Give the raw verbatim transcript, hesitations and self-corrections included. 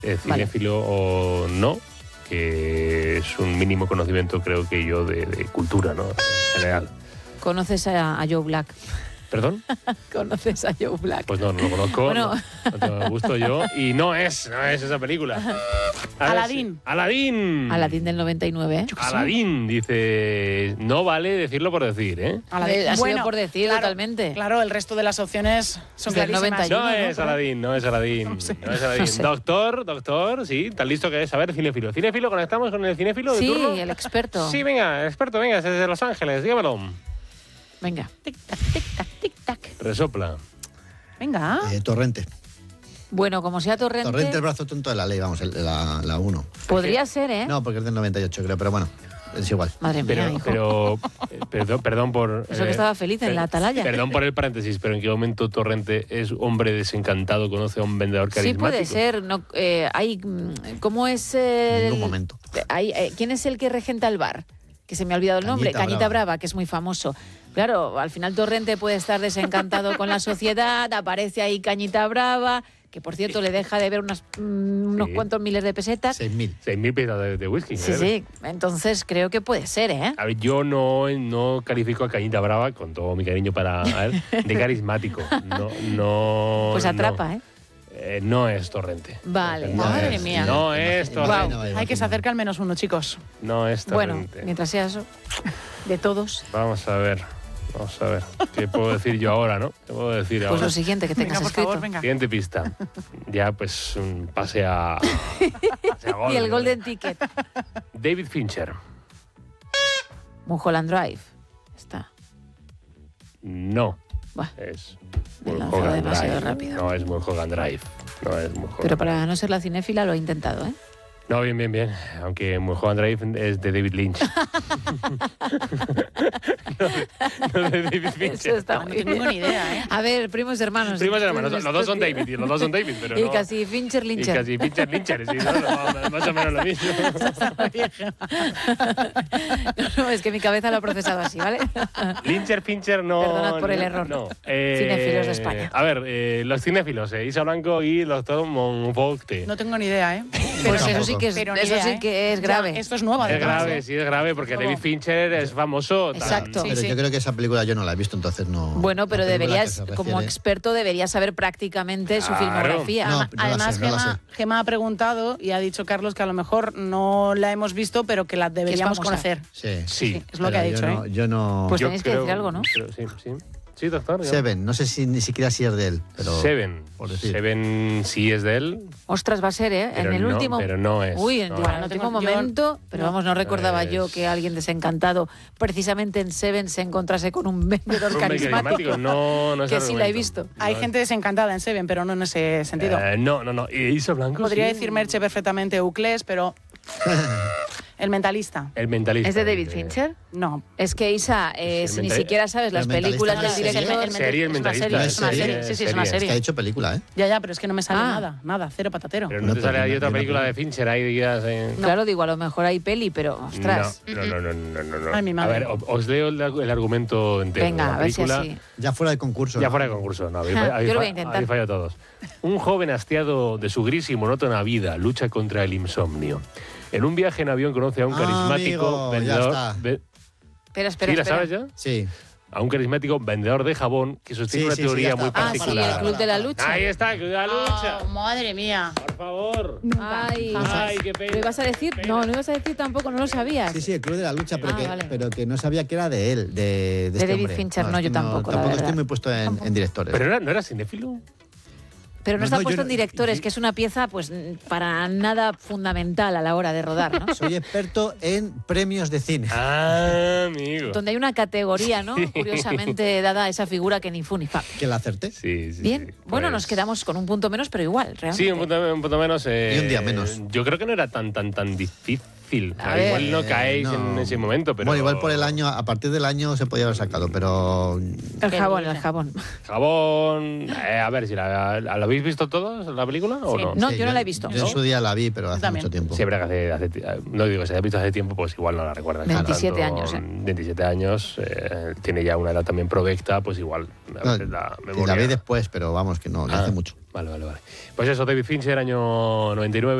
eh, cinéfilo vale. o no, que es un mínimo conocimiento, creo que yo, de, de cultura, ¿no? En general. ¿Conoces a, a Joe Black? ¿Perdón? ¿Conoces a Joe Black? Pues no, no lo conozco, bueno. no, no tengo gusto yo. Y no es, no es esa película. Aladín. Aladín. Aladín del noventa y nueve, ¿eh? Aladín, dice, no vale decirlo por decir, ¿eh? Aladín. Ha bueno, sido por decir claro, totalmente. Claro, el resto de las opciones son del clarísimas. noventa y uno, No ¿no? es Aladín, no es Aladín. No, sé. no es Aladín. No sé. Doctor, doctor, sí, tan listo que es. A ver, cinéfilo. ¿Cinéfilo? ¿Conectamos con el cinéfilo de sí, turno? Sí, el experto. Sí, venga, experto, venga, es desde Los Ángeles, dígamelo. Venga. Tic-tac, tic-tac, tic-tac. Resopla. Venga. Eh, Torrente. Bueno, como sea Torrente... Torrente, el brazo tonto de la ley, vamos, el, la uno. Podría ser, ¿eh? No, porque es del noventa y ocho, creo, pero bueno, es igual. Madre mía, pero, hijo. pero eh, perdón, perdón por... Eso eh, que estaba feliz en la atalaya. Perdón por el paréntesis, pero ¿en qué momento Torrente es hombre desencantado, conoce a un vendedor carismático? Sí, puede ser. No, eh, hay, ¿cómo es el...? En ningún momento. Hay, eh, ¿Quién es el que regenta el bar? Que se me ha olvidado el nombre. Cañita, Cañita Brava. Brava, que es muy famoso. Claro, al final Torrente puede estar desencantado con la sociedad, aparece ahí Cañita Brava, que por cierto le deja de ver unas, mm, unos sí. cuantos miles de pesetas. Seis mil. Seis mil pesetas de, de whisky. Sí, ¿eh? sí. Entonces creo que puede ser, ¿eh? A ver, yo no, no califico a Cañita Brava, con todo mi cariño para él, de carismático. No, no. Pues atrapa, no. ¿eh? Eh, no es Torrente. Vale. No Madre es, mía. No es Torrente. Wow. Hay que se acerque al menos uno, chicos. No es Bueno, Torrente. mientras sea eso, de todos. Vamos a ver. Vamos a ver. ¿Qué puedo decir yo ahora, no? ¿Qué puedo decir Pues ahora? lo siguiente que tengas Venga, por escrito. favor, venga. Siguiente pista. Ya, pues, un pase a... pase a gol, Y el ¿no? Golden Ticket. David Fincher. Mulholland Drive. Está. No. Buah, Es me he lanzado Mulholland demasiado Drive. rápido. No es Mulholland Drive. No es Mulholland Pero para no ser la cinéfila lo he intentado, ¿eh? No, bien, bien, bien. Aunque Mulholland Drive es de David Lynch. no, de, no de David Fincher. Eso está No muy tengo bien. ni idea, ¿eh? A ver, primos hermanos. Primos hermanos, los dos son David, y los dos son David, pero Y no... casi Fincher Y Lyncher. casi Fincher Lyncher, sí, no, no, más o menos lo mismo. No, no, es que mi cabeza lo ha procesado así, ¿vale? Lyncher, Fincher, no... Perdonad por el error. No. Eh, Cinéfilos de España. A ver, eh, los cinéfilos, eh, Isa Blanco y el doctor Monfocte. No tengo ni idea, ¿eh? Pero Tampoco. eso sí que es, Pero ni eso idea, sí ¿eh? que es Ya, grave. esto es nuevo, Es además, grave, ¿eh? sí, es grave, porque Luego- David Fincher es famoso. tan- Exacto. Sí, Pero sí. yo creo que esa película yo no la he visto, entonces no... Bueno, pero la película deberías, que se como refiere- experto, deberías saber prácticamente su Claro. filmografía. No, Además, no la además, sé, no la Gemma, sé. Gemma ha preguntado y ha dicho Carlos que a lo mejor no la hemos visto, pero que la deberíamos famosa. conocer. Sí, Sí. Es lo que ha Pero dicho, yo no, ¿eh? yo no... Pues Yo tenéis que creo- decir algo, ¿no? creo- sí, sí. Sí, doctor. yo- Seven, no sé si ni siquiera si es de él, pero... Seven. por decir. Seven sí es de él, Ostras, va a ser, ¿eh? pero en el no, último... pero no es. Uy, en no el es. Bueno, no último tengo- yo- momento, pero no. vamos, no recordaba Es- yo que alguien desencantado precisamente en Seven se encontrase con un vendedor Hombre, carismático. No, no es Que sí la he argumento. visto. Hay No, gente desencantada en Seven, pero no en ese sentido. eh, no, no, no. ¿Y Isa Blanco? Podría sí. decir Merche perfectamente Euclés, pero... El mentalista. El mentalista. ¿Es de David dice. Fincher? No. Es que Isa, eh, el si ni mental- siquiera sabes las el mentalista películas no del es serie. director... El Serie, el es una mentalista. serie, es una serie. Sí, sí, es una serie. Es que ha serie. hecho película, ¿eh? Ya, ya, pero es que no me sale Ah. nada, nada, cero patatero. Pero no, No, te sale pero ahí no- otra no- película de Fincher, ahí digas... Eh... Claro, digo, a lo mejor hay peli, pero ostras. No, no, no, no, no, no. Ay, mi A madre. ver, o- os leo el, el argumento entero. Venga, de la a ver si película. así. Ya fuera de concurso. Ya ¿no? fuera de concurso, no, habéis, Ja, habéis, yo lo voy a fa- intentar. habéis fallado todos. Un joven hastiado de su gris y monótona vida lucha contra el insomnio. En un viaje en avión conoce a un Ah, carismático amigo, ya vendedor... está. ve- Espera, espera, ¿Sí la espera. sabes ya? Sí. A un carismático vendedor de jabón que sostiene Sí, una sí, sí, teoría ya muy está. Ah, sí, particular. el Club de la Lucha. Ahí está, el Club de la Lucha. Oh, madre mía. Por favor. Ay, Ay, qué pena. ¿lo ibas a decir? Qué No, pena. no ibas a decir tampoco, no lo sabías. Sí, sí, el Club de la Lucha, pero, Ah, que, vale. pero que no sabía que era de él, de, de, este David hombre. Fincher, no, es yo que tampoco, la Tampoco verdad. estoy muy puesto en, en directores. ¿Pero era- no era cinéfilo? Pero no, No, está no, yo puesto no- en directores, que es una pieza pues para nada fundamental a la hora de rodar, ¿no? Soy experto en premios de cine. Ah, amigo. Donde hay una categoría, ¿no? Curiosamente dada esa figura que ni fu ni fa. Que la acerté. Sí, sí. Bien, sí. bueno, Pues- nos quedamos con un punto menos, pero igual, realmente. Sí, un punto, un punto menos. eh, Y un día menos. Yo creo que no era tan, tan, tan difícil. difícil. A Ah, ver. igual no caéis Eh, no. en ese momento, pero... Bueno, igual por el año, a partir del año se podía haber sacado, pero El Qué jabón, vida. el jabón. Jabón... eh, a ver, si la, ¿la habéis visto todos, la película, o Sí. no? No, sí, yo no la he visto. Yo en su día la vi, pero hace también. mucho tiempo. Siempre que hace, hace ti- no digo que se haya visto hace tiempo, pues igual no la recuerdas. veintisiete Tanto, años, ¿eh? veintisiete años, eh, tiene ya una edad también provecta, pues igual a No, veces la y memoria... la vi después, pero vamos, que no, le Ah, hace mucho. Vale, vale, vale. Pues eso, David Fincher, año noventa y nueve.